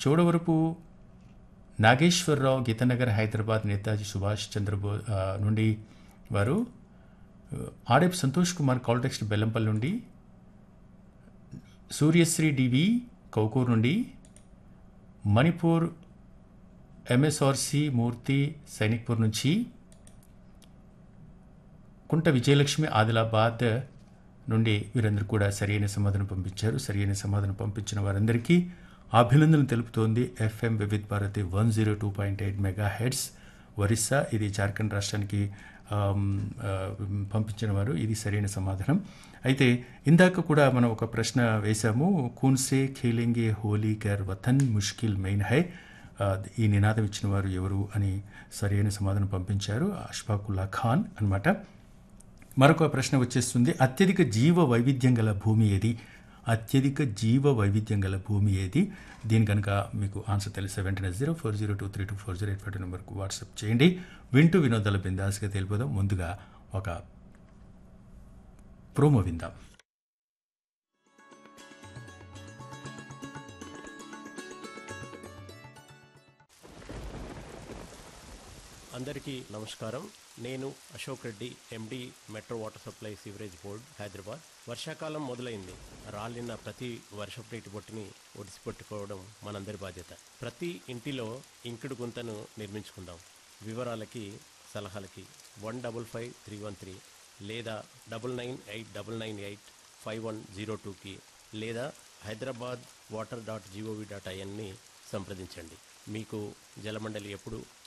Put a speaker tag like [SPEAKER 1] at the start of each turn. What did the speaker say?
[SPEAKER 1] చోడవరపు నాగేశ్వరరావు గీతానగర్ హైదరాబాద్ నేతాజీ సుభాష్ చంద్రబోస్ నుండి వారు Adepu Santosh Kumar call text Bellampalli నుండి సూర్యశ్రీ డివి కౌకూర్ నుండి మణిపూర్ ఎంఎస్ఆర్సి మూర్తి సైనిక్పూర్ నుంచి కుంట విజయలక్ష్మి ఆదిలాబాద్ నుండి వీరందరూ కూడా సరైన సమాధానం పంపించారు. సరైన సమాధానం పంపించిన వారందరికీ అభినందనలు తెలుపుతోంది ఎఫ్ఎం వివిధ్ భారతి 102.8 మెగాహెర్ట్జ్ ఒరిస్సా. ఇది జార్ఖండ్ రాష్ట్రానికి పంపించిన వారు. ఇది సరైన సమాధానం. అయితే ఇందాక కూడా మనం ఒక ప్రశ్న వేశాము. కూన్సే ఖేలెంగే హోలీ కేర్ వతన్ ముష్కిల్ మెయిన్ హై. ఈ నినాదం ఇచ్చిన వారు ఎవరు అని సరైన సమాధానం పంపించారు. అష్ఫాకుల్లా ఖాన్ అన్నమాట. మరొక ప్రశ్న వచ్చేస్తుంది. అత్యధిక జీవ వైవిధ్యం గల భూమి ఏది? అత్యధిక జీవ వైవిధ్యం గల భూమి ఏది? దీని కనుక మీకు ఆన్సర్ తెలిసే వెంటనే 0402324085 నెంబర్కు వాట్సాప్ చేయండి. వింటూ వినోదాల బిందాస్గా తెలిపోదాం. ముందుగా ఒక ప్రోమో విందాం.
[SPEAKER 2] అందరికీ నమస్కారం. నేను అశోక్ రెడ్డి, ఎండి, metro water supply sewerage board, Hyderabad. వర్షాకాలం మొదలైంది. రాలిన ప్రతి వర్షపు నీటి బొట్టుని ఒడిసిపెట్టుకోవడం మనందరి బాధ్యత. ప్రతి ఇంటిలో ఇంకుడు గుంతను నిర్మించుకుందాం. వివరాలకి సలహాలకి 155313 లేదా 9989985102కి లేదా hyderabadwater.gov.inని సంప్రదించండి. మీకు జలమండలి ఎప్పుడు